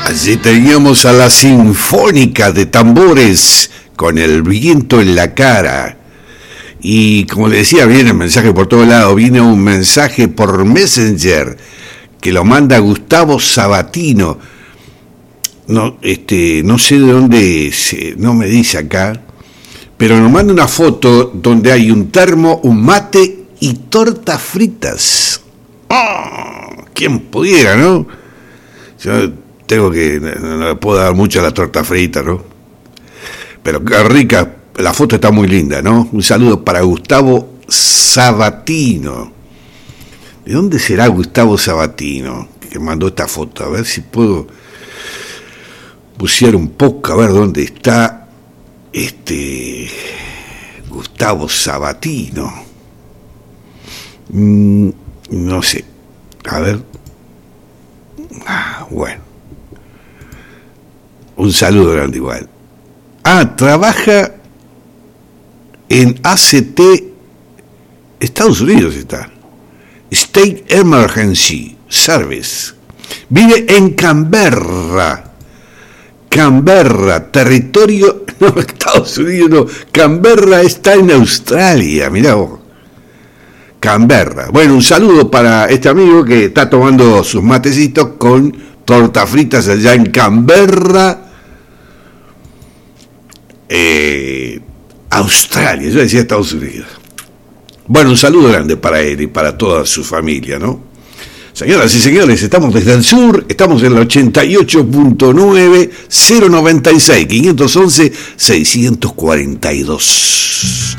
Allí teníamos a la Sinfónica de Tambores con El Viento en la Cara. Y como le decía, viene el mensaje por todos lados, viene un mensaje por Messenger que lo manda Gustavo Sabatino. No, no sé de dónde, no me dice acá, pero nos manda una foto donde hay un termo, un mate y tortas fritas. ¡Oh! ¿Quién pudiera, no? Yo tengo que, no le puedo dar mucho a la torta frita, ¿no? Pero qué rica, la foto está muy linda, ¿no? Un saludo para Gustavo Sabatino. ¿De dónde será Gustavo Sabatino que mandó esta foto? A ver si puedo bucear un poco, a ver dónde está Gustavo Sabatino. No sé. A ver. Bueno. Un saludo grande igual. Trabaja en ACT, Estados Unidos está. State Emergency Service. Vive en Canberra, territorio, no, Estados Unidos no, Canberra está en Australia, mirá vos. Canberra. Bueno, un saludo para este amigo que está tomando sus matecitos con tortas fritas allá en Canberra, Australia, yo decía Estados Unidos. Bueno, un saludo grande para él y para toda su familia, ¿no? Señoras y señores, estamos desde el sur, estamos en la 88.9, 096, 511, 642.